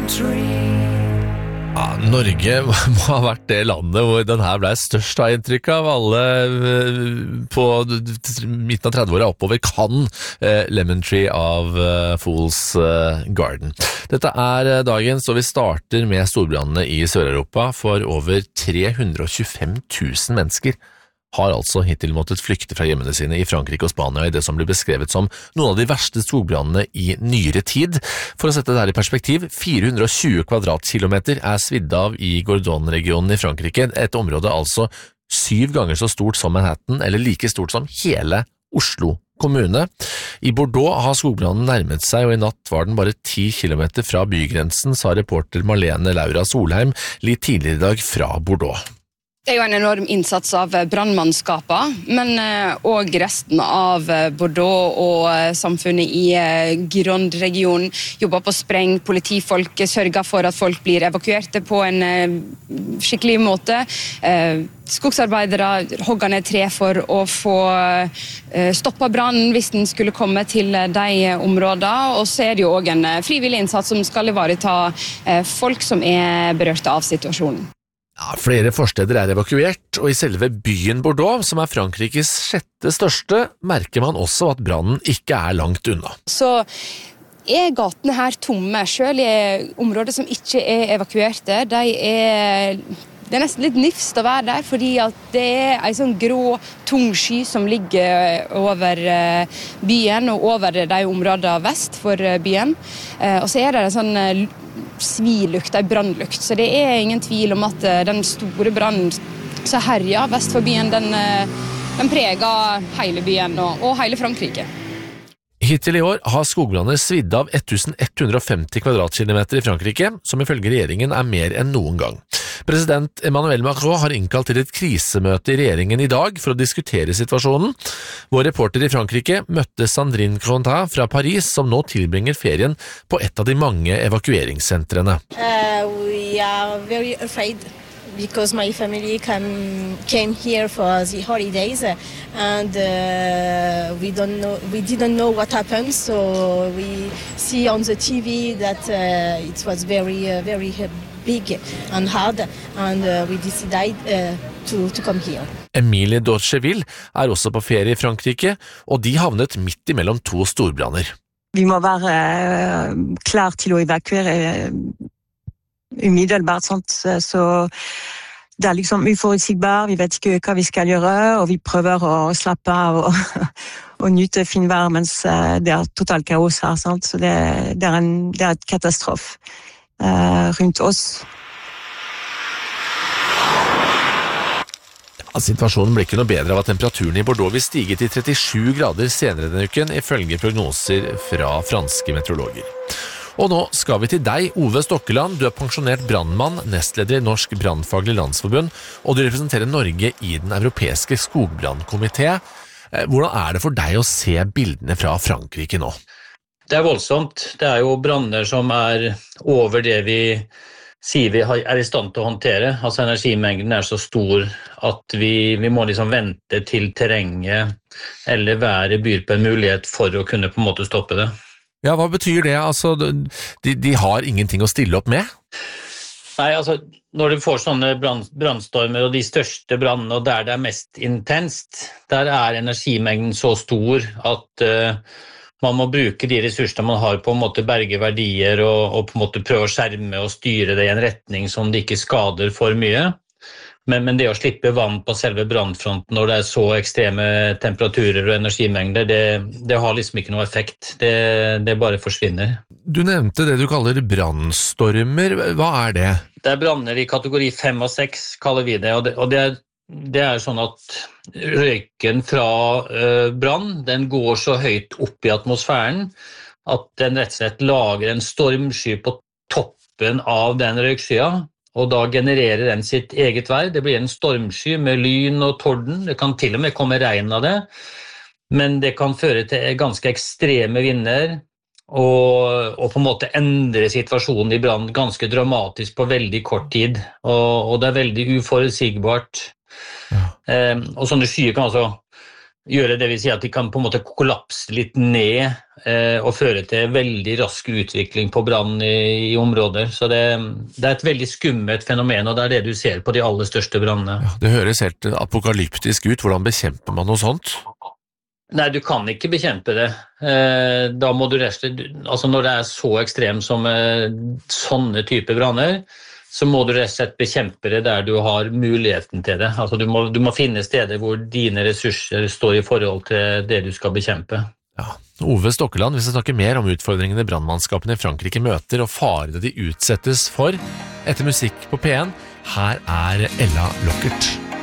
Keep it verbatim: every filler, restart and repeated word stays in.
Ja, Norge må ha vært det landet hvor den her ble størst av inntrykk av alle på midten av tredve-åra oppover kan eh, Lemon Tree av eh, Fool's eh, Garden. Dette er dagen så vi starter med storbrannene i Sør-Europa, for over tre hundre og tjuefem tusen mennesker har altså hittil måttet flykte fra hjemmene sine i Frankrike og Spania i det som blir beskrevet som noen av de verste skogbrannene i nyere tid. For å sette det her i perspektiv, fire hundre og tjue kvadratkilometer er svidd av i Gordon-regionen i Frankrike, et område altså syv ganger så stort som Manhattan, eller like stort som hele Oslo kommune. I Bordeaux har skogbrannen nærmet seg, og i natt var den bare ti kilometer fra bygrensen, sa reporter Marlene Laura Solheim litt tidligere i dag fra Bordeaux. Det er jo en enorm innsats av brannmannskaper, men også resten av Bordeaux og samfunnet i Gironde-regionen jobber på spreng. Politifolk sørger for at folk blir evakuerte på en skikkelig måte. Skogsarbeidere hogger ned tre for å få stoppet brannen hvis den skulle komme til de områdene. Og så er det jo også en frivillig innsats som skal ivareta folk som er berørte av situasjonen. Ja, flere forsteder er evakuert, og i selve byen Bordeaux, som er Frankrikes sjette største, merker man også at brannen ikke er langt unna. Så er gatene her tomme, selv i områder som ikke er evakuerte. De er, det er nesten litt nifst å være der, fordi at det er en sånn grå, tung sky som ligger over byen og over de områdene vest for byen. Og så er det en sånn svilukt, en brannlukt, så det er ingen tvil om at den store brannen som herjer vest for byen, den, den preger hele byen og, og hele Frankrike. Hittil i år har skogbranner svidd av tusen ett hundre og femti kvadratkilometer i Frankrike, som ifølge regjeringen er mer enn noen gang. President Emmanuel Macron har innkalt til et krisemøte i regjeringen i dag for å diskutere situasjonen. Vår reporter i Frankrike møtte Sandrine Crontin fra Paris, som nå tilbringer ferien på et av de mange evakueringssentrene. Uh, we are very afraid. Because my family came, came here for the holidays and uh, we don't know we didn't know what happened, so we see on the T V that uh, it was very uh, very big and hard, and uh, we decided uh, to to come here. Emilie Dorcheville er også på ferie i Frankrike, og de havnet midt imellom to storbranner. Vi må være uh, klar til å evakuere umiddelbart, sant? Så det er liksom uforutsigbar, vi vet ikke hva vi skal gjøre, og vi prøver å slappe av og, og nyte finvær, mens det er totalt kaos her, sant? Så det, det, er en, det er et katastrof uh, rundt oss. Ja, situasjonen blir ikke noe bedre av at temperaturen i Bordeaux vil stige til trettisju grader senere denne uken, ifølge prognoser fra franske meteorologer. Og nå skal vi til deg, Ove Stokkeland. Du er pensjonert brannmann, nestleder i Norsk Brandfaglig Landsforbund, og du representerer Norge i den europeiske skogbrannkomité. Hvordan er det for deg å se bildene fra Frankrike nå? Det er voldsomt. Det er jo branner som er over det vi sier vi er i stand til å håndtere. Altså energimengden er så stor at vi, vi må liksom vente til terrenget eller været byr på en mulighet for å kunne på en måte stoppe det. Ja, hva betyr det? Altså, de, de har ingenting å stille opp med? Nei, altså, når du får sånne brann, brannstormer og de største brannene, og der det er mest intenst, der er energimengden så stor at uh, man må bruke de ressursene man har på en måte berge verdier og, og på en måte prøve å skjerme og styre det i en retning som det ikke skader for mye. Men, men det å slippe vann på selve brannfronten når det er så ekstreme temperaturer og energimengder, det, det har liksom ikke noe effekt. Det, det bare forsvinner. Du nevnte det du kaller brannstormer. Hva er det? Det er branner i kategori fem og seks, kaller vi det. Og det, og det, er, det er sånn at røyken fra uh, brann, den går så høyt opp i atmosfæren at den rett og slett lager en stormsky på toppen av den røykskya. Og da genererer den sitt eget vær. Det blir en stormsky med lyn og torden. Det kan til og med komme regn av det. Men det kan føre til ganske ekstreme vinder og, og på en måte endre situasjonen i brann ganske dramatisk på veldig kort tid. Og, og det er veldig uforutsigbart. Ja. Eh, og sånne skyer kan altså gjøre det vil si at de kan på en måte kollapse litt ned eh, og føre til veldig rask utvikling på brann i, i områder. Så det, det er et veldig skummelt fenomen, og det er det du ser på de aller største brannene. Ja, det høres helt apokalyptisk ut. Hvordan bekjemper man noe sånt? Nei, du kan ikke bekjempe det. Eh, da må du reste, altså når det er så ekstremt som eh, sånne typer branner, så må du rett og slett bekjempe det der du har muligheten til det. Altså du må, du må finne steder hvor dine ressurser står i forhold til det du skal bekjempe. Ja. Ove Stokkeland, vi skal snakke mer om utfordringene brannmannskapene i Frankrike møter og farene de utsettes for etter musikk på P en. Her er Ella Lockert.